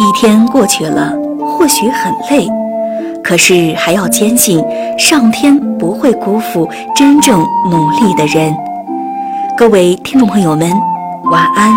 一天过去了，或许很累，可是还要坚信上天不会辜负真正努力的人。各位听众朋友们，晚安。